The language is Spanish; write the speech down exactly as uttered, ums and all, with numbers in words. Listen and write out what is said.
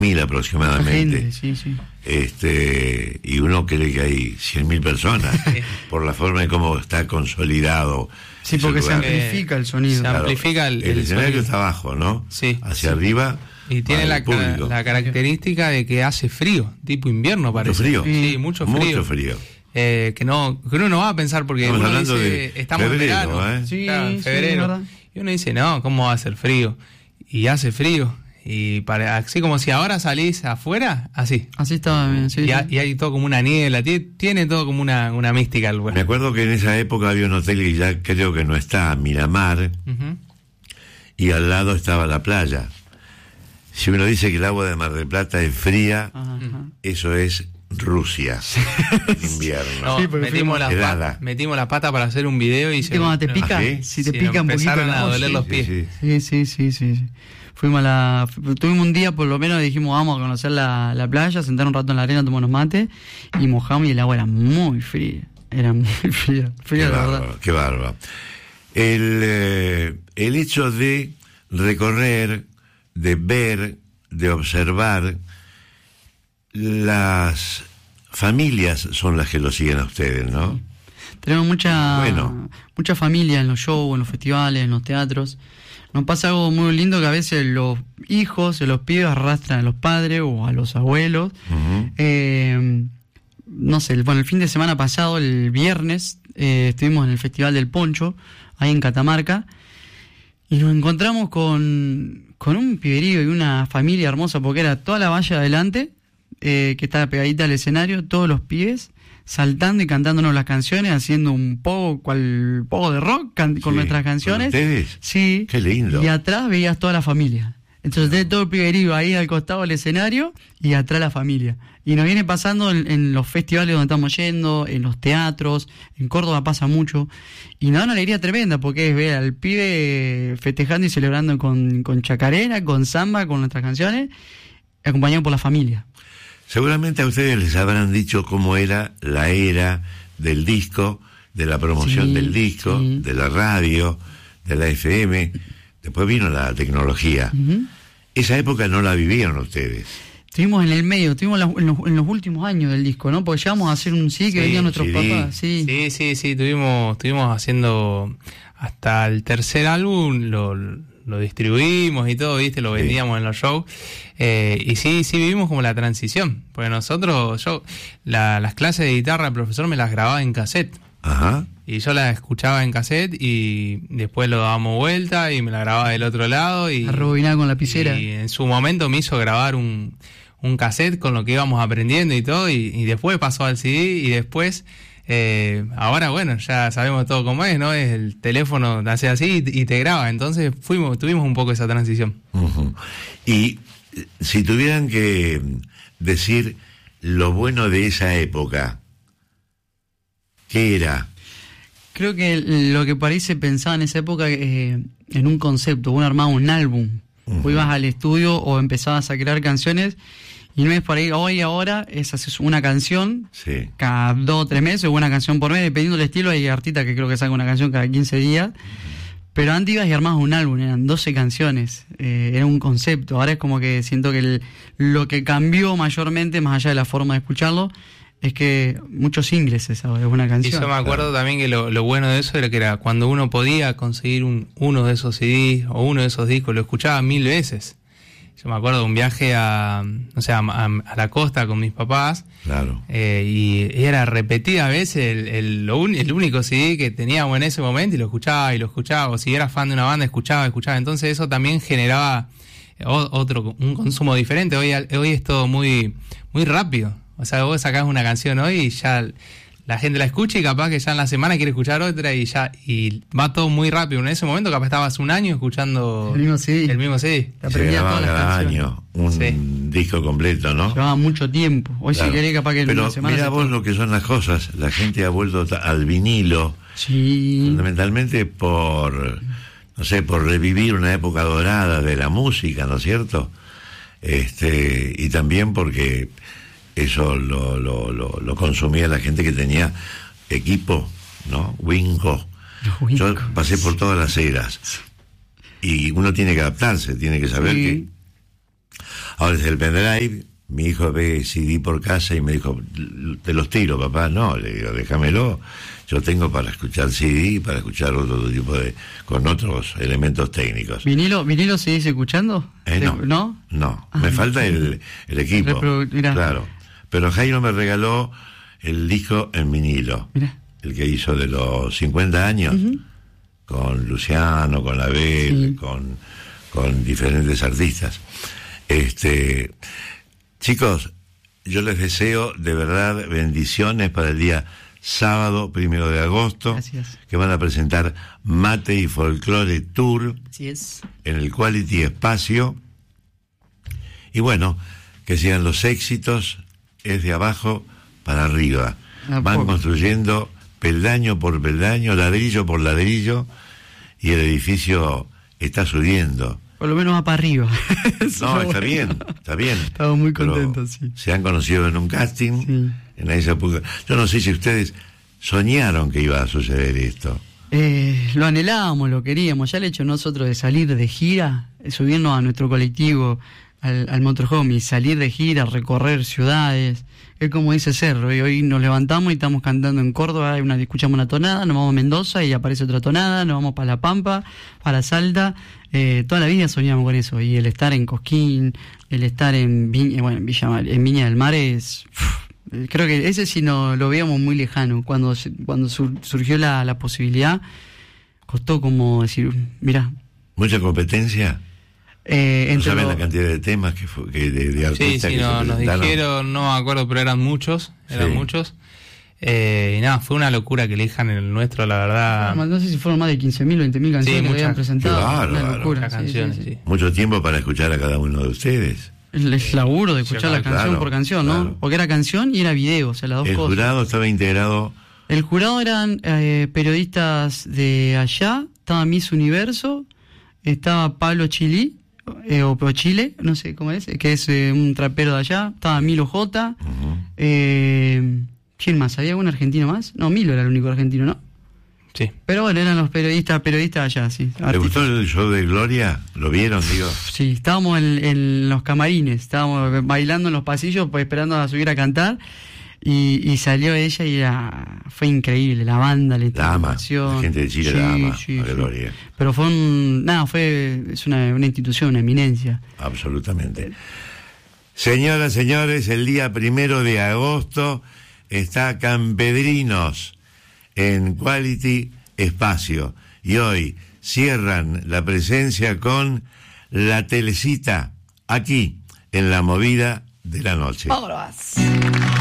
mil aproximadamente. Gente, sí, sí. Este, y uno cree que hay cien mil personas por la forma en cómo está consolidado. Sí, porque se amplifica el sonido. Se Claro, amplifica el, el, el escenario sonido. Está abajo, ¿no? Sí. Hacia sí. arriba. Y tiene la, ca- la característica de que hace frío, tipo invierno parece. ¿Mucho frío? Sí, mucho frío. Mucho frío. Eh, que no que uno no va a pensar porque Estamos uno hablando dice, de estamos febrero, en verano, ¿eh? Sí, claro, en sí, febrero. verdad. Y uno dice, no, ¿cómo va a hacer frío? Y hace frío. Y para, así como si ahora salís afuera, así. Así estaba bien, sí. Y, sí. ha- y hay todo como una niebla, tiene, tiene todo como una, una mística el lugar. Me acuerdo que en esa época había un hotel que ya creo que no está, Miramar, Ujú. y al lado estaba la playa. Si uno dice que el agua de Mar del Plata es fría, Ajá, ajá. eso es Rusia, en invierno. No, Sí, porque metimos, fuimos- las helada. pa- metimos la pata para hacer un video y ¿Viste cuando te pica? ¿Ah, sí? Si te Sí, pica nos un poquito empezaron la a voz, doler sí. los Sí, pies. sí. Sí, sí, sí, sí, sí. Fuimos a la... Tuvimos un día, por lo menos, dijimos, vamos a conocer la, la playa, sentar un rato en la arena, tomar unos mates, y mojamos y el agua era muy fría. Era muy fría, fría Qué la verdad. bárbaro, qué bárbaro. El, eh, el hecho de recorrer, de ver, de observar, las familias son las que lo siguen a ustedes, ¿no? Tenemos mucha, Bueno. mucha familia en los shows, en los festivales, en los teatros. Nos pasa algo muy lindo que a veces los hijos de los pibes arrastran a los padres o a los abuelos. Ujú. Eh, no sé, el- bueno, el fin de semana pasado, el viernes, eh, estuvimos en el Festival del Poncho, ahí en Catamarca, y nos encontramos con, con un piberío y una familia hermosa, porque era toda la valla adelante, eh, que estaba pegadita al escenario, todos los pibes saltando y cantándonos las canciones, haciendo un poco, cual poco de rock can- con Sí, nuestras ¿con canciones. ustedes? Sí. Qué lindo. Y atrás veías toda la familia. Entonces tenés todo el piberío ahí al costado del escenario y atrás la familia. Y nos viene pasando en, en los festivales donde estamos yendo, en los teatros, en Córdoba pasa mucho. Y nos da una alegría tremenda porque es ver al pibe festejando y celebrando con, con chacarera, con samba, con nuestras canciones, acompañado por la familia. Seguramente a ustedes les habrán dicho cómo era la era del disco, de la promoción Sí, del disco, sí. de la radio, de la F M. Después vino la tecnología. Ujú. Esa época no la vivieron ustedes. Estuvimos en el medio, estuvimos en los, en los, en los últimos años del disco, ¿no? Porque llegamos a hacer un C D que Sí, venían nuestros C D. papás, sí. Sí, sí, sí, estuvimos, estuvimos haciendo hasta el tercer álbum, lo, lo distribuimos y todo, ¿viste? Lo Sí. vendíamos en los shows. Eh, y sí, sí vivimos como la transición. Porque nosotros, yo, la- las clases de guitarra, el profesor me las grababa en cassette. Ajá. Y yo la escuchaba en cassette y después lo dábamos vuelta y me la grababa del otro lado. Y, A rebobinar con lapicera. y en su momento me hizo grabar un, un cassette con lo que íbamos aprendiendo y todo. Y, y después pasó al C D y después... Eh, ahora bueno, ya sabemos todo cómo es, ¿no? Es el teléfono, hace así y, y te graba. Entonces fuimos, tuvimos un poco esa transición. Ujú. Y eh, si tuvieran que decir lo bueno de esa época, ¿qué era? Creo que lo que parece pensaba en esa época eh, en un concepto, uno armaba un álbum, Ujú. o ibas al estudio o empezabas a crear canciones y no es para ir hoy ahora, es haces una canción Sí. cada dos o tres meses o una canción por mes, dependiendo del estilo. Hay artistas que creo que sacan una canción cada quince días, pero antes ibas y armabas un álbum, eran doce canciones, eh, era un concepto. Ahora es como que siento que el- lo que cambió mayormente, más allá de la forma de escucharlo, es que muchos singles es ahora, es una Y canción. yo me acuerdo también que lo, lo bueno de eso era que era cuando uno podía conseguir un, uno de esos C Ds o uno de esos discos, lo escuchaba mil veces. Yo me acuerdo de un viaje a, o sea, a, a la costa con mis papás, Claro. eh, y era repetida a veces el, el, lo un- el único C D que teníamos en ese momento y lo escuchaba y lo escuchaba, o si era fan de una banda escuchaba, escuchaba. Entonces eso también generaba o- otro, un consumo diferente. Hoy, al- hoy es todo muy, muy rápido. O sea, vos sacás una canción hoy y ya la gente la escucha y capaz que ya en la semana quiere escuchar otra y ya y va todo muy rápido. En ese momento capaz estabas un año escuchando El mismo C D. el mismo C D. Te Se aprendías grababa todas las cada canciones. año un Sí. disco completo, ¿no? Llevaba mucho tiempo. Hoy Claro. si querés capaz que en Pero una semana... mira se vos todo. lo que son las cosas. La gente ha vuelto ta- al vinilo, Sí. fundamentalmente por, no sé, por revivir una época dorada de la música, ¿no es cierto? Este, y también porque eso lo, lo, lo, lo consumía la gente que tenía equipo, ¿no? Winco. Winco. Yo pasé por todas las eras. Y uno tiene que adaptarse, tiene que saber Sí. que... Ahora desde el pendrive, mi hijo ve C D por casa y me dijo, te los tiro, papá. No, le digo, déjamelo. Yo tengo para escuchar C D, para escuchar otro tipo de, con otros elementos técnicos. ¿Vinilo, vinilo seguís escuchando? Eh, no, ¿No? No, Ah, me no, falta sí. el, el equipo. Reprodu- mirá. Claro. Pero Jairo me regaló el disco en vinilo. Mirá. El que hizo de los cincuenta años, uh-huh. con Luciano, con Label, sí. con, con diferentes artistas. Este, chicos, yo les deseo de verdad bendiciones para el día sábado, primero de agosto, Gracias. que van a presentar Mate y Folklore Tour. Así es. En el Quality Espacio. Y bueno, que sean los éxitos, es de abajo para arriba. Ah, Van poco. construyendo peldaño por peldaño, ladrillo por ladrillo, y el edificio está subiendo. Por lo menos va para arriba. No, está bien, está bien. Estamos muy Pero contentos, sí. se han conocido en un casting, Sí. en esa época. Yo no sé si ustedes soñaron que iba a suceder esto. Eh, lo anhelábamos, lo queríamos. Ya el hecho nosotros de salir de gira, eh, subirnos a nuestro colectivo, al, al motorhome, y salir de gira, recorrer ciudades, es como dice Cerro. Y hoy nos levantamos y estamos cantando en Córdoba, hay una, escuchamos una tonada, nos vamos a Mendoza y aparece otra tonada, nos vamos para La Pampa, para Salta. Eh, toda la vida soñamos con eso. Y el estar en Cosquín, el estar en, Vi- eh, bueno, en, Villa, Mar- en Viña del Mar es... uf, creo que ese sí no lo veíamos muy lejano. Cuando se- cuando sur- surgió la, la posibilidad, costó como decir, mira, Mucha competencia. eh, No entre saben lo- la cantidad de temas que, fue- que de, de Sí, artistas sí, que no, se nos presentaron. dijeron, no me acuerdo, pero eran muchos, eran Sí. muchos. Eh, y nada, fue una locura que elijan el nuestro, la verdad. no sé si fueron más de quince mil, veinte mil canciones Sí, que habían muchas. presentado. Qué bárbaro. Una locura. Muchas sí, canciones, sí, sí. sí. Mucho tiempo para escuchar a cada uno de ustedes. El, el laburo de escuchar Sí, la claro, canción por canción, ¿no? claro. Porque era canción y era video, o sea, las dos El cosas. jurado estaba integrado. El jurado eran eh, periodistas de allá, estaba Miss Universo, estaba Pablo Chili, eh, o o Chile, no sé cómo es, que es eh, un trapero de allá, estaba Milo J, Uh-huh. eh, ¿quién más? ¿Había algún argentino más? No, Milo era el único argentino, ¿no? Sí. Pero bueno, eran los periodistas, periodistas allá, sí. ¿Le artistas. gustó el show de Gloria? ¿Lo vieron, digo? Sí, estábamos en, en los camarines, estábamos bailando en los pasillos, pues esperando a subir a cantar, y, y salió ella y era, fue increíble, la banda, la La ama, interpretación. la gente de Chile Sí, la ama, sí, a sí. Gloria. Pero fue un, nada, fue, es una, una institución, una eminencia. Absolutamente. Señoras, señores, el día primero de agosto está Campedrinos en Quality Espacio. Y hoy cierran la presencia con La Telecita, aquí, en la movida de la noche. ¡Vámonos!